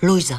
Luisa.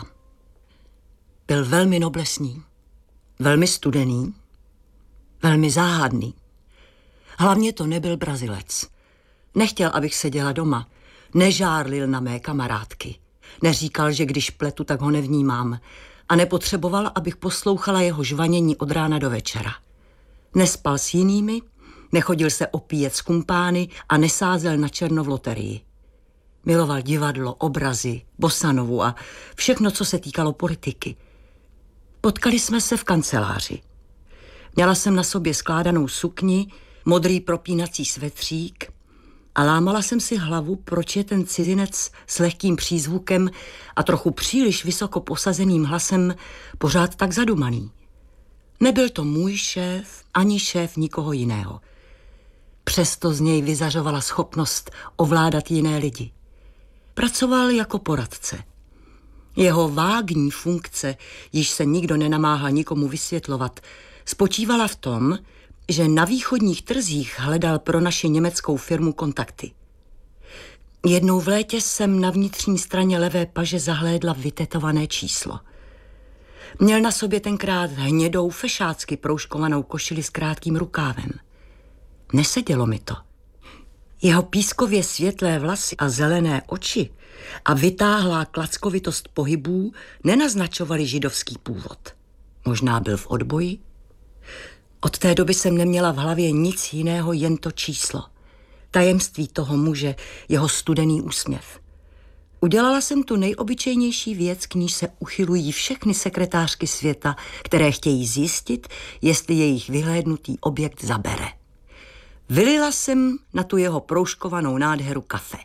Byl velmi noblesný, velmi studený, velmi záhadný. Hlavně to nebyl Brazilec. Nechtěl, abych seděla doma. Nežárlil na mé kamarádky. Neříkal, že když pletu, tak ho nevnímám. A nepotřeboval, abych poslouchala jeho žvanění od rána do večera. Nespal s jinými, nechodil se opíjet s kumpány a nesázel na černo v loterii. Miloval divadlo, obrazy, bosanovu a všechno, co se týkalo politiky. Potkali jsme se v kanceláři. Měla jsem na sobě skládanou sukni, modrý propínací svetřík a lámala jsem si hlavu, proč je ten cizinec s lehkým přízvukem a trochu příliš vysoko posazeným hlasem pořád tak zadumaný. Nebyl to můj šéf, ani šéf nikoho jiného. Přesto z něj vyzařovala schopnost ovládat jiné lidi. Pracoval jako poradce. Jeho vágní funkce, již se nikdo nenamáhal nikomu vysvětlovat, spočívala v tom, že na východních trzích hledal pro naši německou firmu kontakty. Jednou v létě jsem na vnitřní straně levé paže zahlédla vytetované číslo. Měl na sobě tenkrát hnědou fešácky proužkovanou košili s krátkým rukávem. Nesedělo mi to. Jeho pískově světlé vlasy a zelené oči a vytáhlá klackovitost pohybů nenaznačovaly židovský původ. Možná byl v odboji? Od té doby jsem neměla v hlavě nic jiného, jen to číslo. Tajemství toho muže, jeho studený úsměv. Udělala jsem tu nejobyčejnější věc, k níž se uchylují všechny sekretářky světa, které chtějí zjistit, jestli jejich vyhlédnutý objekt zabere. Vylila jsem na tu jeho proužkovanou nádheru kafe.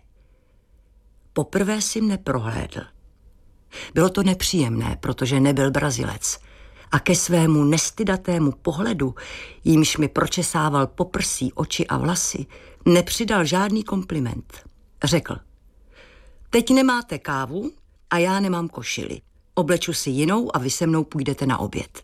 Poprvé si mne prohlédl. Bylo to nepříjemné, protože nebyl Brazilec. A ke svému nestydatému pohledu, jímž mi pročesával poprsí, oči a vlasy, nepřidal žádný kompliment. Řekl: teď nemáte kávu a já nemám košili. Obleču si jinou a vy se mnou půjdete na oběd.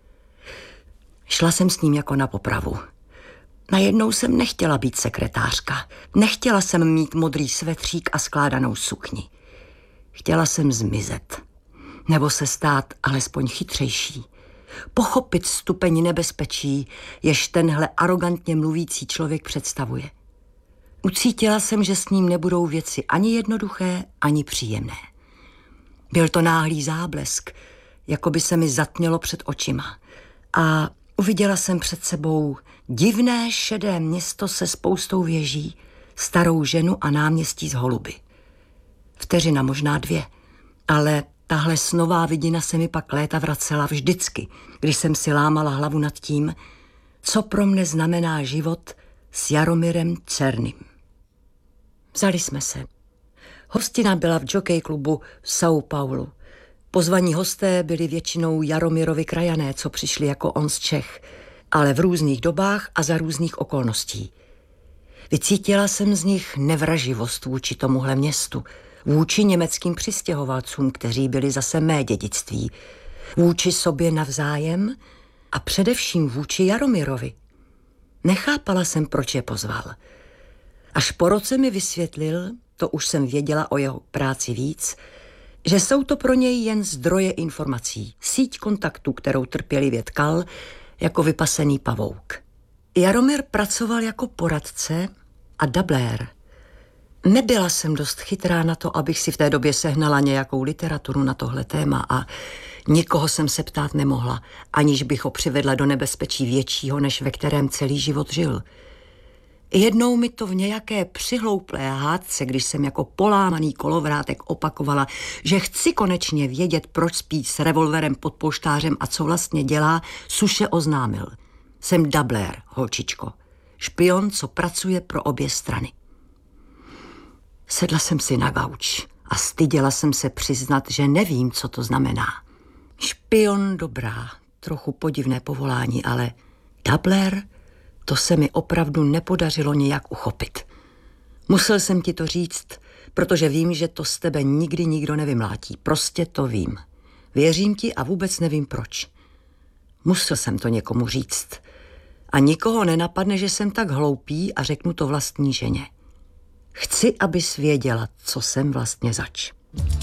Šla jsem s ním jako na popravu. Najednou jsem nechtěla být sekretářka. Nechtěla jsem mít modrý svetřík a skládanou sukni. Chtěla jsem zmizet. Nebo se stát alespoň chytřejší. Pochopit stupeň nebezpečí, jež tenhle arogantně mluvící člověk představuje. Ucítila jsem, že s ním nebudou věci ani jednoduché, ani příjemné. Byl to náhlý záblesk, jako by se mi zatmělo před očima. A uviděla jsem před sebou divné šedé město se spoustou věží, starou ženu a náměstí z holuby. Vteřina, možná 2, ale tahle snová vidina se mi pak léta vracela vždycky, když jsem si lámala hlavu nad tím, co pro mne znamená život s Jaromirem Černým. Vzali jsme se. Hostina byla v jockey klubu v São Paulo. Pozvaní hosté byli většinou Jaromirovi krajané, co přišli jako on z Čech, ale v různých dobách a za různých okolností. Vycítila jsem z nich nevraživost vůči tomuhle městu, vůči německým přistěhovalcům, kteří byli zase mé dědictví, vůči sobě navzájem a především vůči Jaromirovi. Nechápala jsem, proč je pozval. Až po roce mi vysvětlil, to už jsem věděla o jeho práci víc, že jsou to pro něj jen zdroje informací, síť kontaktů, kterou trpělivě tkal jako vypasený pavouk. Jaromír pracoval jako poradce a dablér. Nebyla jsem dost chytrá na to, abych si v té době sehnala nějakou literaturu na tohle téma a nikoho jsem se ptát nemohla, aniž bych ho přivedla do nebezpečí většího, než ve kterém celý život žil. Jednou mi to v nějaké přihlouplé hádce, když jsem jako polámaný kolovrátek opakovala, že chci konečně vědět, proč spí s revolverem pod polštářem a co vlastně dělá, suše oznámil. Jsem dablér, holčičko. Špion, co pracuje pro obě strany. Sedla jsem si na gauč a styděla jsem se přiznat, že nevím, co to znamená. Špion, dobrá, trochu podivné povolání, ale dablér, to se mi opravdu nepodařilo nějak uchopit. Musel jsem ti to říct, protože vím, že to z tebe nikdy nikdo nevymlátí. Prostě to vím. Věřím ti a vůbec nevím proč. Musel jsem to někomu říct. A nikoho nenapadne, že jsem tak hloupý a řeknu to vlastní ženě. Chci, abys věděla, co jsem vlastně zač.